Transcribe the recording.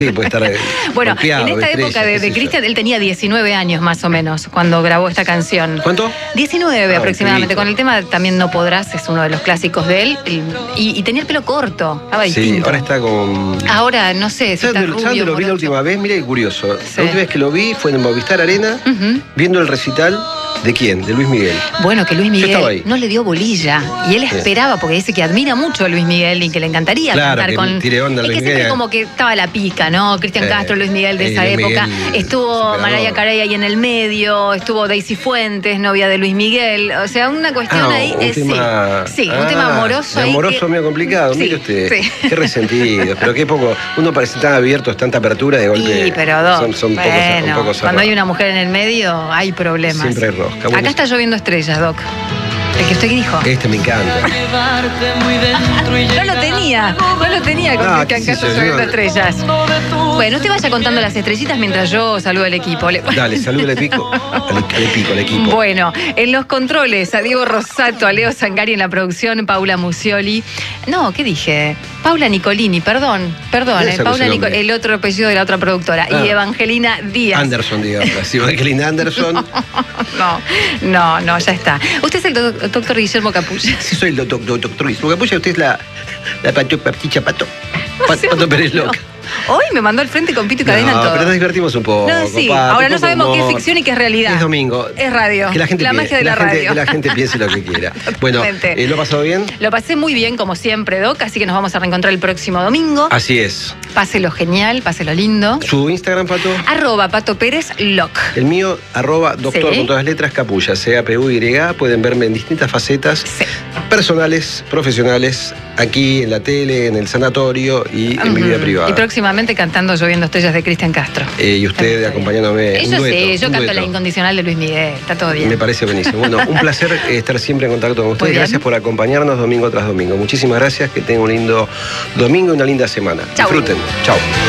Sí, puede estar bueno, golpeado, en esta época de Cristian, él tenía 19 años más o menos cuando grabó esta canción. ¿Cuánto? 19 aproximadamente. Un con el tema También no podrás, es uno de los clásicos de él. Y tenía el pelo corto, estaba distinto. Sí, ahora está con... Ahora, no sé si está ¿Sabes rubio, dónde lo vi la morocho? última vez? Mira qué curioso. Sí. La última vez que lo vi fue en Movistar Arena, viendo el recital ¿de quién? De Luis Miguel. Bueno, que Luis Yo estaba ahí. Miguel no le dio bolilla. Y él esperaba, porque dice que admira mucho a Luis Miguel y que le encantaría Claro, cantar que con... tire onda a Es Luis que siempre Miguel. como que estaba la pica, ¿no? Cristian Castro, Luis Miguel de esa Luis época. Miguel, Estuvo superador. Mariah Carey ahí en el medio, estuvo Daisy Fuentes, novia de Luis Miguel. O sea, una cuestión ahí un es tema... sí, un tema amoroso ahí. Amoroso medio complicado, Sí, mire usted. sí. Qué resentido, pero qué poco. Uno parece tan abierto, tanta apertura de golpe. Sí, pero dos. Son bueno, un poco cuando cerrados. hay una mujer en el medio, hay problemas. Siempre hay rosca. Bueno, Acá está lloviendo estrellas, Doc. El que usted dijo. Este me encanta. No lo tenía con Ah, Cristian qué sé Castro yo, lloviendo no. estrellas. Bueno, usted vaya contando las estrellitas mientras yo saludo al equipo. Dale, saluda al equipo. Al equipo. Bueno, en los controles, a Diego Rosato, a Leo Zangari en la producción, Paula Musioli. No, ¿qué dije? Paula Nicolini, perdón. Ese Paula es el nombre. el otro apellido de la otra productora. Ah. Y Evangelina Díaz. Anderson, digamos. Sí, Evangelina Anderson. No, ya está. Usted es el doctor Guillermo Capulla. Sí, soy el doctor Luis. Porque apoya usted es la paticha pato. O sea, Pato Pérez Loca. Hoy me mandó al frente con pito y cadena en todo. Pero nos divertimos un poco. No, sí. Pato, Ahora un no poco sabemos qué es humor. ficción y qué es realidad. Es domingo. Es radio. Que la gente La magia de la radio. Que la gente piense lo que quiera. Bueno, Totalmente. ¿lo ha pasado bien? Lo pasé muy bien, como siempre, Doc, así que nos vamos a reencontrar el próximo domingo. Así es. Páselo genial, páselo lindo. ¿Su Instagram, Pato? @Pato Pérez Loc. El mío, @doctor Sí. con todas las letras, Capulla, CAPUY. Pueden verme en distintas facetas Sí. personales, profesionales, aquí en la tele, en el sanatorio y en mi vida privada. Y próximamente cantando Lloviendo Estrellas de Cristian Castro. Y usted Está acompañándome. bien. Yo un dueto, sí, yo un canto dueto. la incondicional de Luis Miguel, está todo bien. Me parece buenísimo. Bueno, un placer estar siempre en contacto con ustedes. bien. Gracias por acompañarnos domingo tras domingo. Muchísimas gracias, que tengan un lindo domingo y una linda semana. Chau. Disfruten. Chao.